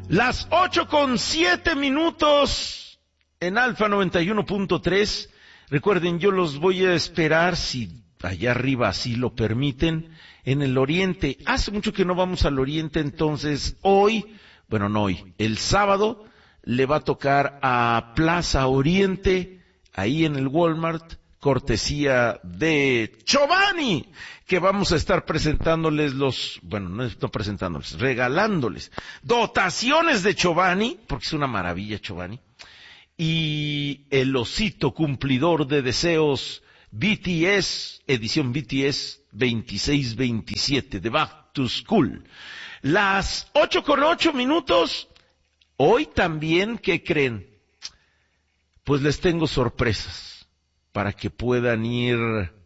Las 8:07 en Alfa 91.3. Recuerden, yo los voy a esperar, si allá arriba así lo permiten, en el Oriente. Hace mucho que no vamos al Oriente, entonces el sábado le va a tocar a Plaza Oriente, ahí en el Walmart, cortesía de Chobani, que vamos a estar presentándoles regalándoles dotaciones de Chobani, porque es una maravilla Chobani, y el osito cumplidor de deseos BTS, edición BTS 26-27 de Back to School. Las 8:08. Hoy también, ¿qué creen? Pues les tengo sorpresas para que puedan ir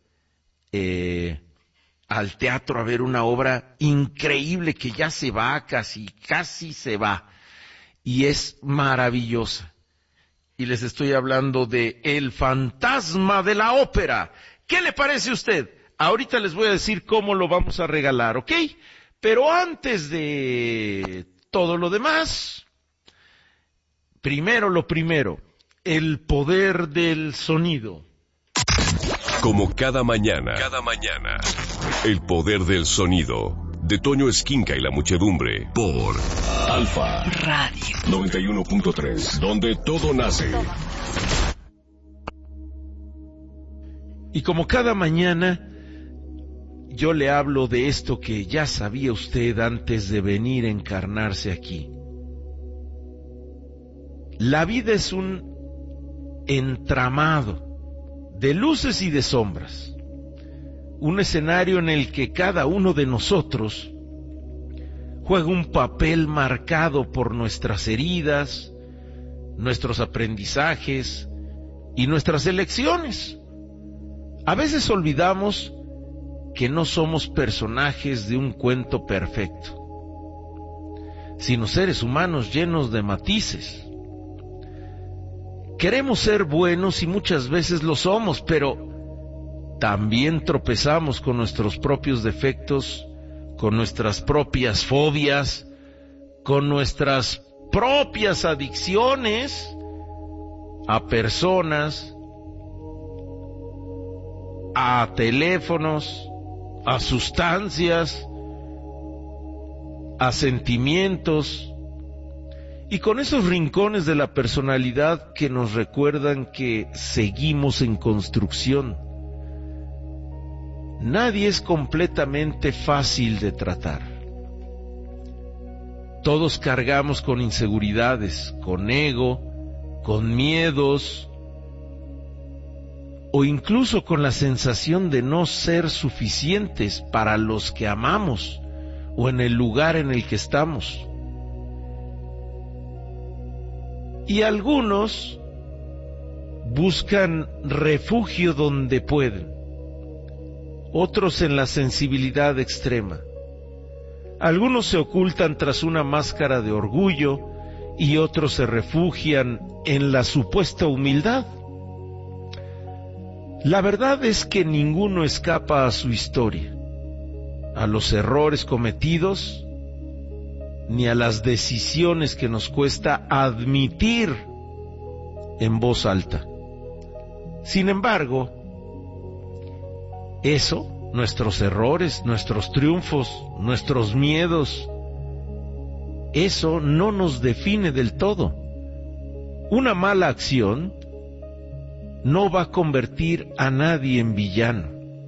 al teatro a ver una obra increíble que ya se va, casi se va, y es maravillosa. Y les estoy hablando de El Fantasma de la Ópera. ¿Qué le parece a usted? Ahorita les voy a decir cómo lo vamos a regalar, ¿ok? Pero antes de todo lo demás, lo primero, el poder del sonido. Como cada mañana, el poder del sonido, de Toño Esquinca y la muchedumbre, por Alfa Radio 91.3, donde todo nace. Y como cada mañana, yo le hablo de esto que ya sabía usted antes de venir a encarnarse aquí. La vida es un entramado de luces y de sombras, un escenario en el que cada uno de nosotros juega un papel marcado por nuestras heridas, nuestros aprendizajes y nuestras elecciones. A veces olvidamos que no somos personajes de un cuento perfecto, sino seres humanos llenos de matices. Queremos ser buenos y muchas veces lo somos, pero también tropezamos con nuestros propios defectos, con nuestras propias fobias, con nuestras propias adicciones a personas, a teléfonos, a sustancias, a sentimientos, y con esos rincones de la personalidad que nos recuerdan que seguimos en construcción. Nadie es completamente fácil de tratar. Todos cargamos con inseguridades, con ego, con miedos, o incluso con la sensación de no ser suficientes para los que amamos o en el lugar en el que estamos. Y algunos buscan refugio donde pueden, otros en la sensibilidad extrema. Algunos se ocultan tras una máscara de orgullo y otros se refugian en la supuesta humildad. La verdad es que ninguno escapa a su historia, a los errores cometidos, ni a las decisiones que nos cuesta admitir en voz alta. Sin embargo, nuestros errores, nuestros triunfos, nuestros miedos, eso no nos define del todo. Una mala acción no va a convertir a nadie en villano.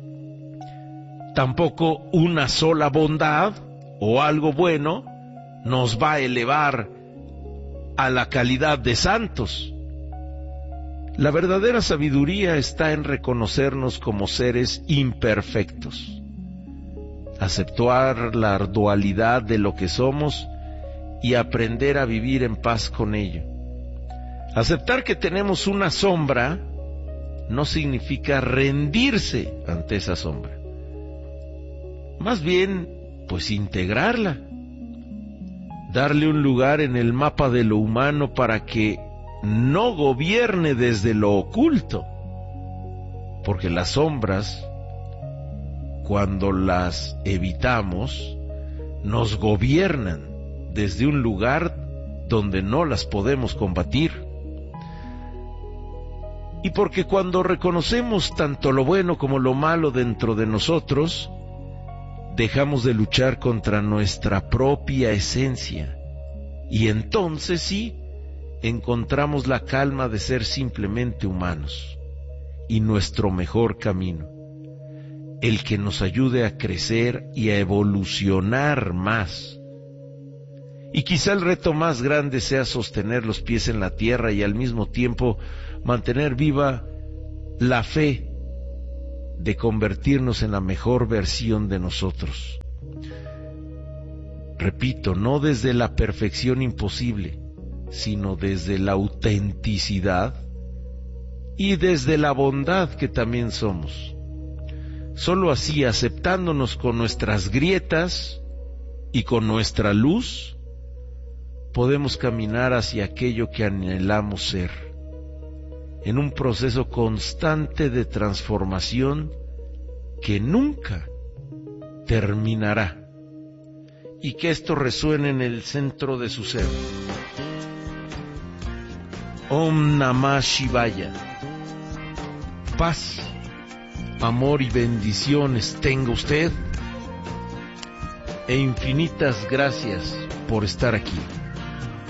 Tampoco una sola bondad o algo bueno nos va a elevar a la calidad de santos. La verdadera sabiduría está en reconocernos como seres imperfectos, aceptar la dualidad de lo que somos y aprender a vivir en paz con ello. Aceptar que tenemos una sombra no significa rendirse ante esa sombra. Más bien, pues integrarla, darle un lugar en el mapa de lo humano para que no gobierne desde lo oculto, porque las sombras, cuando las evitamos, nos gobiernan desde un lugar donde no las podemos combatir. Y porque cuando reconocemos tanto lo bueno como lo malo dentro de nosotros, dejamos de luchar contra nuestra propia esencia. Y entonces sí, encontramos la calma de ser simplemente humanos. Y nuestro mejor camino, el que nos ayude a crecer y a evolucionar más. Y quizá el reto más grande sea sostener los pies en la tierra y al mismo tiempo mantener viva la fe de convertirnos en la mejor versión de nosotros. Repito, no desde la perfección imposible, sino desde la autenticidad y desde la bondad que también somos. Solo así, aceptándonos con nuestras grietas y con nuestra luz, podemos caminar hacia aquello que anhelamos ser, en un proceso constante de transformación que nunca terminará, y que esto resuene en el centro de su ser. Om Namah Shivaya. Paz, amor y bendiciones tenga usted, e infinitas gracias por estar aquí.